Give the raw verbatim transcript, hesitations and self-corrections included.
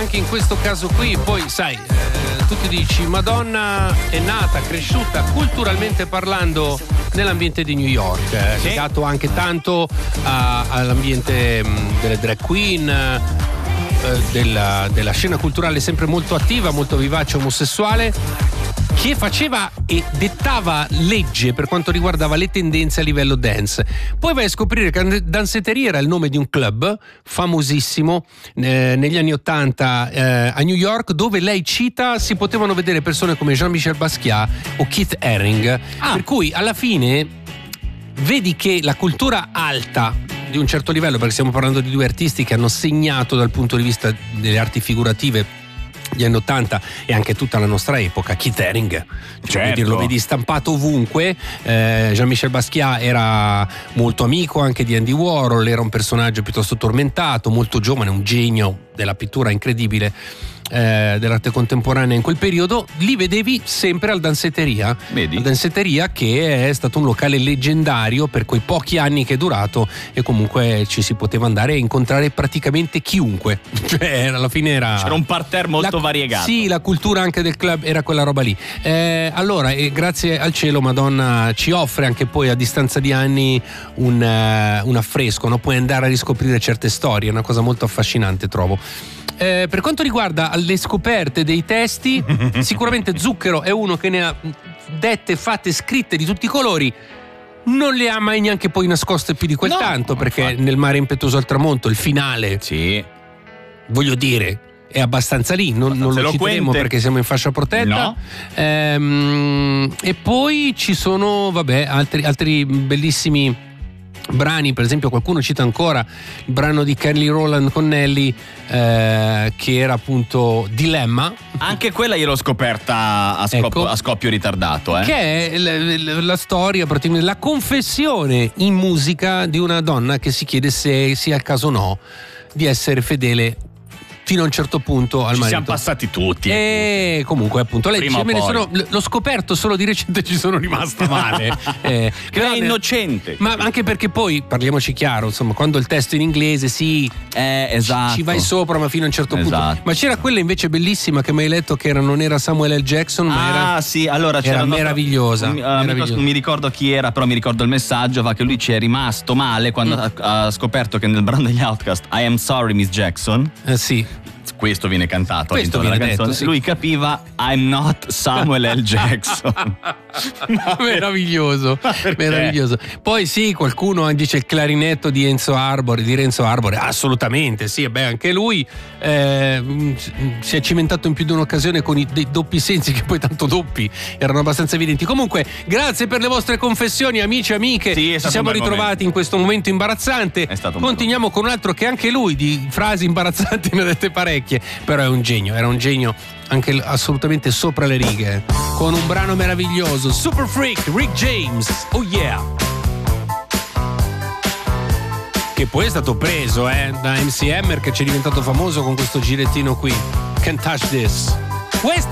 anche in questo caso qui. Poi sai, eh, tu ti dici Madonna è nata, cresciuta culturalmente parlando nell'ambiente di New York, eh, sì. legato anche tanto a, all'ambiente mh, delle drag queen, eh, della, della scena culturale sempre molto attiva, molto vivace, omosessuale, che faceva e dettava legge per quanto riguardava le tendenze a livello dance. Poi vai a scoprire che Danceteria era il nome di un club famosissimo eh, negli anni ottanta eh, a New York, dove lei cita si potevano vedere persone come Jean-Michel Basquiat o Keith Haring, ah. per cui alla fine vedi che la cultura alta di un certo livello, perché stiamo parlando di due artisti che hanno segnato dal punto di vista delle arti figurative gli anni ottanta e anche tutta la nostra epoca. Keith Haring, certo. lo vedi stampato ovunque. eh, Jean-Michel Basquiat era molto amico anche di Andy Warhol, era un personaggio piuttosto tormentato, molto giovane, un genio della pittura incredibile, eh, dell'arte contemporanea in quel periodo. Li vedevi sempre al Danceteria. Vedi? Al Danceteria, che è stato un locale leggendario per quei pochi anni che è durato, e comunque ci si poteva andare a incontrare praticamente chiunque. Cioè alla fine era c'era un parterre molto la, variegato. Sì, la cultura anche del club era quella roba lì. Eh, allora, e grazie al cielo Madonna ci offre anche poi a distanza di anni un, uh, un affresco, no? Puoi andare a riscoprire certe storie, è una cosa molto affascinante, trovo. Eh, per quanto riguarda le scoperte dei testi, sicuramente Zucchero è uno che ne ha dette, fatte, scritte di tutti i colori. Non le ha mai neanche poi nascoste più di quel no, tanto, perché infatti. Nel Mare impetuoso al tramonto, il finale, sì, voglio dire, è abbastanza lì, non, non lo citeremo perché siamo in fascia protetta. No. Ehm, e poi ci sono, vabbè, altri, altri bellissimi brani. Per esempio qualcuno cita ancora il brano di Kelly Rowland con Nelly, eh, che era appunto Dilemma. Anche quella io l'ho scoperta a, scop- ecco, a scoppio ritardato, eh. Che è la, la storia, praticamente la confessione in musica di una donna che si chiede se sia il caso o no di essere fedele fino a un certo punto al ci marito. Siamo passati tutti. E comunque appunto lei dice, me ne sono, l'ho scoperto solo di recente, ci sono rimasta male. eh, che è innocente. Ma anche perché poi, parliamoci chiaro, insomma, quando il testo è in inglese sì, eh, esatto. ci, ci vai sopra, ma fino a un certo esatto. punto. Ma c'era quella invece bellissima che mi hai letto, che era, non era Samuel L. Jackson, ma ah, era, sì, allora c'era era meravigliosa, uh, meravigliosa. Mi ricordo chi era, però mi ricordo il messaggio, va che lui ci è rimasto male quando mm. ha, ha scoperto che nel brano degli Outcast I am sorry Miss Jackson, eh, sì, questo viene cantato, questo viene detto, sì. Lui capiva I'm not Samuel L. Jackson. Meraviglioso, meraviglioso. Poi sì, qualcuno dice il clarinetto di Enzo Arbore, di Renzo Arbore, assolutamente sì, beh, anche lui eh, si è cimentato in più di un'occasione con i dei doppi sensi, che poi tanto doppi erano abbastanza evidenti. Comunque grazie per le vostre confessioni, amici e amiche. Sì, ci siamo ritrovati momento. in questo momento imbarazzante. Continuiamo con un altro che anche lui di frasi imbarazzanti ne ha dette parecchie, però è un genio, era un genio anche assolutamente sopra le righe, con un brano meraviglioso, Super Freak, Rick James, oh yeah, che poi è stato preso eh, da M C Hammer, che ci è diventato famoso con questo girettino qui, Can't Touch This. Questo